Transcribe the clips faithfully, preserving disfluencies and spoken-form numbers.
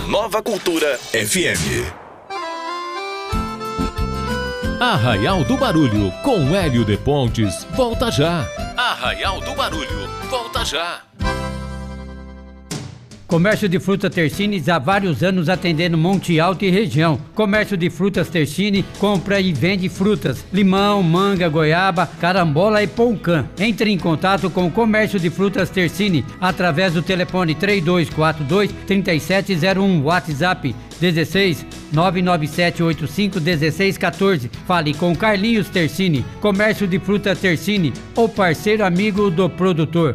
Nova Cultura F M. Arraial do Barulho, com Hélio de Pontes, volta já. Arraial do Barulho, volta já. Comércio de frutas Tersini há vários anos atendendo Monte Alto e região. Comércio de frutas Tersini compra e vende frutas, limão, manga, goiaba, carambola e poucã. Entre em contato com o Comércio de frutas Tersini através do telefone três dois quatro dois, três sete zero um, WhatsApp dezesseis, nove nove sete oito cinco, dezesseis quatorze. Fale com Carlinhos Tersini. Comércio de frutas Tersini, o parceiro amigo do produtor.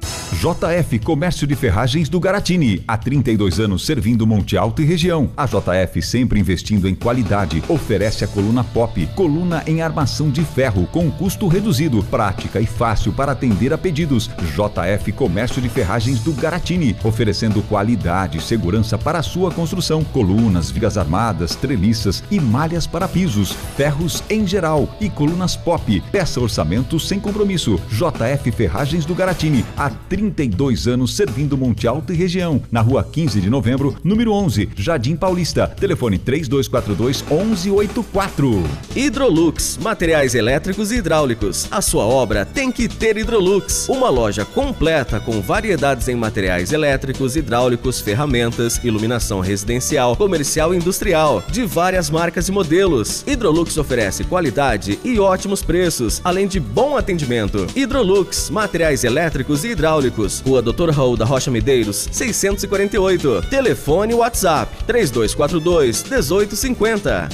J F Comércio de Ferragens do Garatini, há trinta e dois anos servindo Monte Alto e região. A J F sempre investindo em qualidade, oferece a coluna Pop, coluna em armação de ferro com custo reduzido, prática e fácil para atender a pedidos. J F Comércio de Ferragens do Garatini, oferecendo qualidade e segurança para a sua construção, colunas, vigas armadas, treliças e malhas para pisos, ferros em geral e colunas Pop. Peça orçamento sem compromisso. J F Ferragens do Garatini, há trinta e dois anos servindo Monte Alto e região. Na rua quinze de novembro, número onze, Jardim Paulista. Telefone três dois quatro dois, onze oitenta e quatro. Hidrolux, materiais elétricos e hidráulicos. A sua obra tem que ter Hidrolux. Uma loja completa com variedades em materiais elétricos, hidráulicos, ferramentas, iluminação residencial, comercial e industrial, de várias marcas e modelos. Hidrolux oferece qualidade e ótimos preços, além de bom atendimento. Hidrolux, materiais elétricos e hidráulicos. Rua doutor Raul da Rocha Medeiros, seiscentos e quarenta e oito. Telefone WhatsApp três dois quatro dois, um oito cinco zero.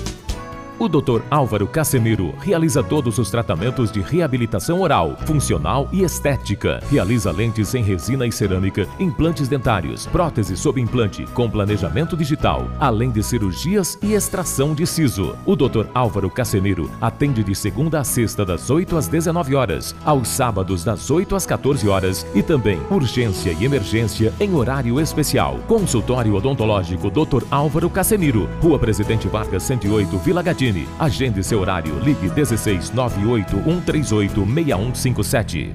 O doutor Álvaro Casemiro realiza todos os tratamentos de reabilitação oral, funcional e estética. Realiza lentes em resina e cerâmica, implantes dentários, prótese sob implante, com planejamento digital, além de cirurgias e extração de siso. O doutor Álvaro Casemiro atende de segunda a sexta das oito às dezenove horas, aos sábados das oito às quatorze horas e também urgência e emergência em horário especial. Consultório odontológico doutor Álvaro Casemiro, Rua Presidente Vargas cento e oito, Vila Gadini. Agende seu horário. Ligue dezesseis, nove oito um três oito, seis um cinco sete.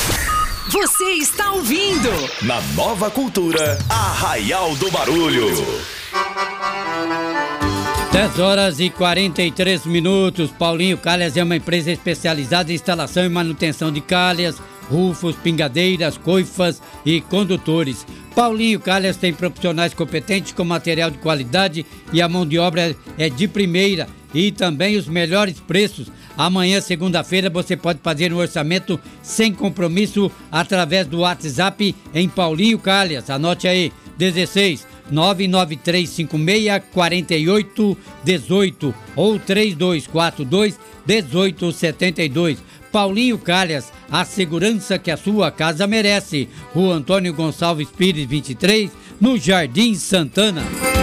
Você está ouvindo na Nova Cultura Arraial do Barulho. dez horas e quarenta e três minutos. Paulinho Calhas é uma empresa especializada em instalação e manutenção de calhas, rufos, pingadeiras, coifas e condutores. Paulinho Calhas tem profissionais competentes com material de qualidade e a mão de obra é de primeira e também os melhores preços. Amanhã, segunda-feira, você pode fazer um orçamento sem compromisso através do WhatsApp em Paulinho Calhas. Anote aí, dezesseis, nove nove três cinco seis, quatro oito um oito ou três dois quatro dois, um oito sete dois. Paulinho Calhas, a segurança que a sua casa merece. Rua Antônio Gonçalves Pires, vinte e três, no Jardim Santana.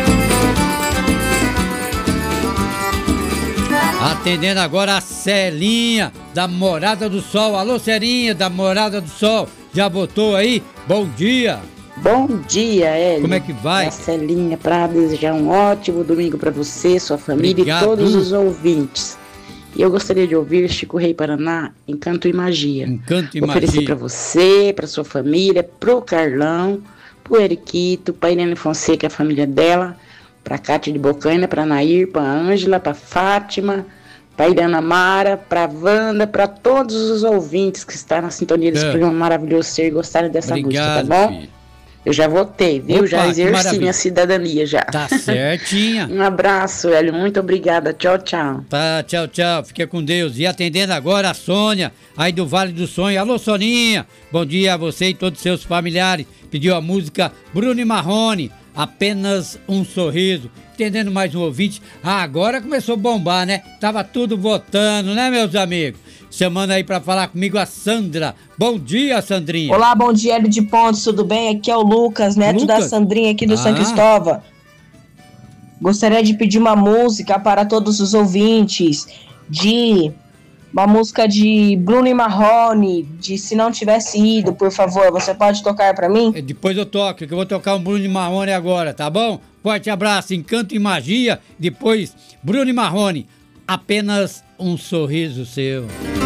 Atendendo agora a Celinha, da Morada do Sol. Alô, Celinha, da Morada do Sol. Já botou aí? Bom dia. Bom dia, Hélio. Como é que vai? É a Celinha, para desejar um ótimo domingo para você, sua família. Obrigado. E todos os ouvintes. E eu gostaria de ouvir Chico Rei Paraná, Encanto e Magia. Encanto e Oferecer Magia. para você, para sua família, pro Carlão, pro Eriquito, pra Irene Fonseca, a família dela, pra Cátia de Bocaina, pra Nair, pra Ângela, pra Fátima, pra Irana Mara, pra Wanda, pra todos os ouvintes que estão na sintonia desse é. programa maravilhoso ser e gostarem dessa Obrigado, música, tá bom? Filho. Eu já votei, viu? Opa, já exerci minha cidadania já. Tá certinha. Um abraço, Hélio. Muito obrigada. Tchau, tchau. Tá, tchau, tchau. Fique com Deus. E atendendo agora a Sônia, aí do Vale do Sonho. Alô, Soninha. Bom dia a você e todos os seus familiares. Pediu a música Bruno e Marrone, Apenas um Sorriso. Atendendo mais um ouvinte. Ah, agora começou a bombar, né? Tava tudo votando, né, meus amigos? Chamando aí pra falar comigo a Sandra. Bom dia, Sandrinha. Olá, bom dia, Hélio de Pontes, tudo bem? Aqui é o Lucas, neto Lucas? da Sandrinha aqui do Ah. São Cristóvão. Gostaria de pedir uma música para todos os ouvintes, de uma música de Bruno e Marrone, de Se Não Tivesse Ido, por favor, você pode tocar para mim? Depois eu toco, que eu vou tocar um Bruno e Marrone agora, tá bom? Forte abraço, Encanto e Magia, depois Bruno e Marrone, Apenas um Sorriso Seu.